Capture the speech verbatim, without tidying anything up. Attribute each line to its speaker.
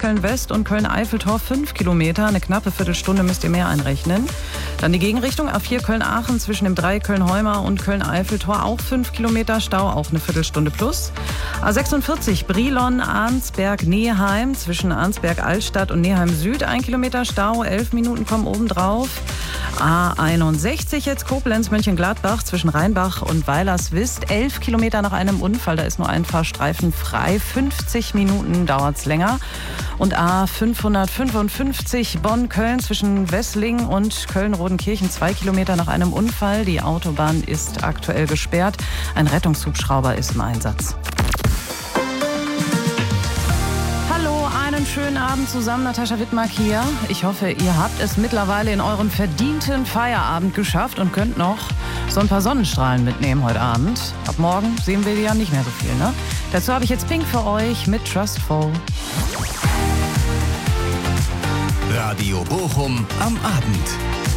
Speaker 1: Köln-West und Köln-Eiffeltor fünf Kilometer. Eine knappe Viertelstunde müsst ihr mehr einrechnen. Dann die Gegenrichtung A vier Köln-Aachen zwischen dem Dreieck Köln-Heumar und Köln-Eiffeltor auch fünf Kilometer Stau, auch eine Viertelstunde plus. A sechsundvierzig Brilon-Arnsberg-Neheim zwischen Arnsberg-Altstadt und Neheim-Süd ein Kilometer Stau, elf Minuten kommen obendrauf. A einundsechzig jetzt Koblenz-Mönchengladbach zwischen Rheinbach und Weilerswist, elf Kilometer nach einem Unfall, da ist nur ein Fahrstreifen frei, fünfzig Minuten dauert's länger. Und A fünfhundertfünfundfünfzig Bonn-Köln zwischen Wessling und Köln-Rodenkirchen, zwei Kilometer nach einem Unfall. Die Autobahn ist aktuell gesperrt. Ein Rettungshubschrauber ist im Einsatz. Hallo, einen schönen Abend zusammen. Natascha Wittmark hier. Ich hoffe, ihr habt es mittlerweile in euren verdienten Feierabend geschafft und könnt noch so ein paar Sonnenstrahlen mitnehmen heute Abend. Ab morgen sehen wir ja nicht mehr so viel, ne? Dazu habe ich jetzt Pink für euch mit Trustful.
Speaker 2: Radio Bochum am Abend.